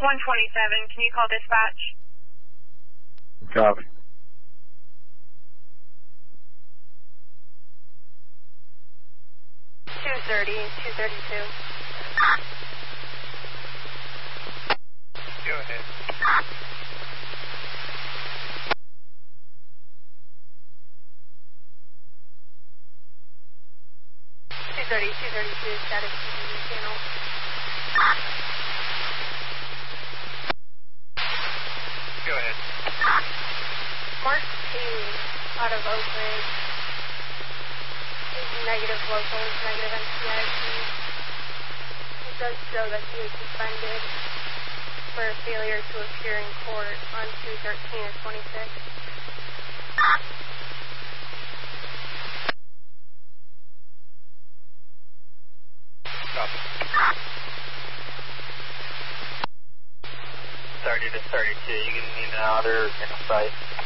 127, can you call dispatch? Copy. Two 232. Go ahead. 232, status TV channel. Go ahead. Mark Haley out of Oak Ridge. Is negative locals, negative NCIC. It does show that he is suspended for failure to appear in court on 2/13 of 26. Copy. 30 to 32, you can need an outer in a site.